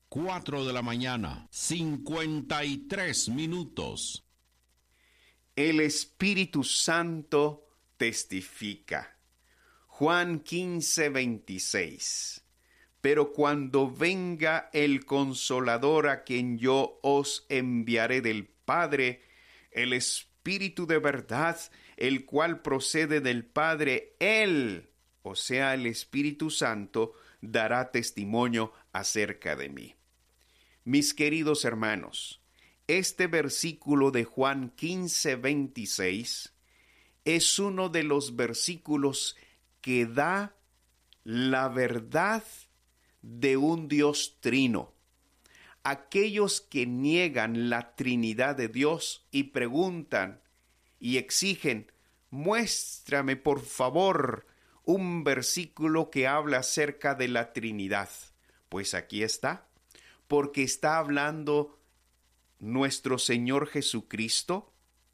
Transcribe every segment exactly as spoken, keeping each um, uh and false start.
cuatro de la mañana, cincuenta y tres minutos. El Espíritu Santo testifica. Juan quince, veintiséis. Pero cuando venga el Consolador a quien yo os enviaré del Padre, el Espíritu de verdad, el cual procede del Padre, Él, o sea, el Espíritu Santo, dará testimonio acerca de mí. Mis queridos hermanos, este versículo de Juan quince, veintiséis es uno de los versículos que da la verdad de un Dios trino. Aquellos que niegan la Trinidad de Dios y preguntan y exigen, muéstrame por favor un versículo que habla acerca de la Trinidad. Pues aquí está, porque está hablando nuestro Señor Jesucristo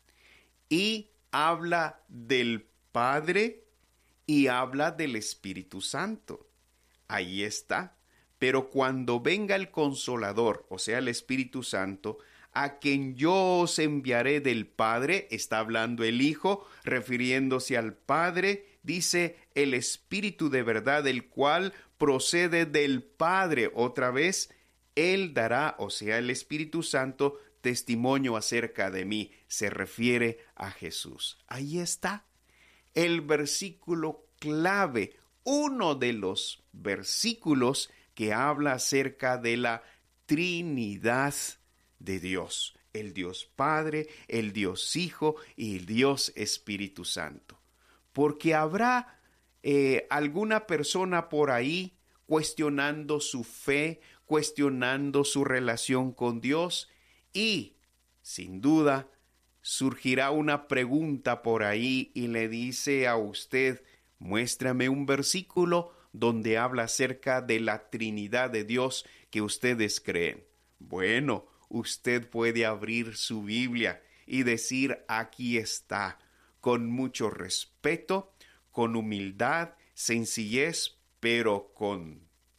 y habla del Padre y habla del Espíritu Santo. Ahí está. Pero cuando venga el Consolador, o sea, el Espíritu Santo, a quien yo os enviaré del Padre, está hablando el Hijo, refiriéndose al Padre, dice el Espíritu de verdad, el cual procede del Padre. Otra vez, Él dará, o sea, el Espíritu Santo, testimonio acerca de mí. Se refiere a Jesús. Ahí está el versículo clave, uno de los versículos que habla acerca de la Trinidad de Dios, el Dios Padre, el Dios Hijo y el Dios Espíritu Santo. Porque habrá eh, alguna persona por ahí cuestionando su fe, cuestionando su relación con Dios y, sin duda, surgirá una pregunta por ahí y le dice a usted, muéstrame un versículo donde habla acerca de la Trinidad de Dios que ustedes creen. Bueno, usted puede abrir su Biblia y decir, aquí está, con mucho respeto, con humildad, sencillez, pero con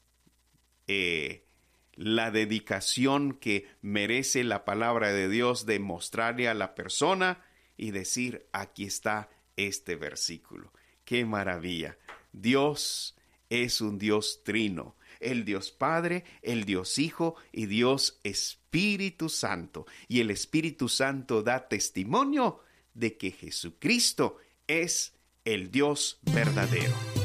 eh, la dedicación que merece la palabra de Dios de mostrarle a la persona y decir, aquí está este versículo. ¡Qué maravilla! Dios es un Dios trino, el Dios Padre, el Dios Hijo y Dios Espíritu Santo. Y el Espíritu Santo da testimonio de que Jesucristo es el Dios verdadero.